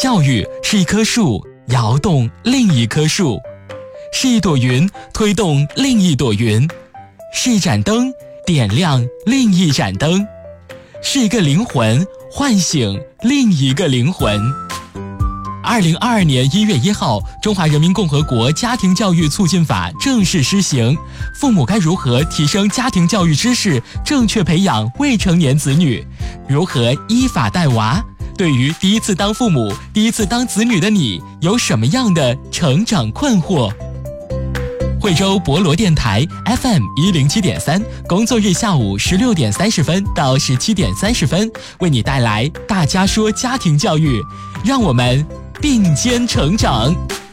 教育是一棵树摇动另一棵树，是一朵云推动另一朵云，是一盏灯点亮另一盏灯，是一个灵魂唤醒另一个灵魂。2022年1月1号，中华人民共和国家庭教育促进法正式施行。父母该如何提升家庭教育知识，正确培养未成年子女？如何依法带娃？对于第一次当父母、第一次当子女的你，有什么样的成长困惑？惠州博罗电台 FM 107.3，工作日下午16点30分到17点30分，为你带来大家说家庭教育，让我们并肩成长。